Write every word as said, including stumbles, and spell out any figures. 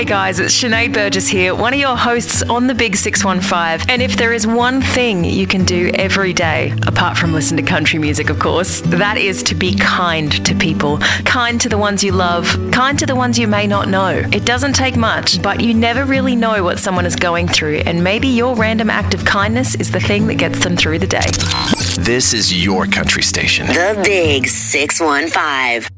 Hey guys, it's Sinead Burgess here, one of your hosts on the Big six one five. And if there is one thing you can do every day, apart from listen to country music, of course, that is to be kind to people. Kind to the ones you love, kind to the ones you may not know. It doesn't take much, but you never really know what someone is going through, and maybe your random act of kindness is the thing that gets them through the day. This is your country station. The Big six one five.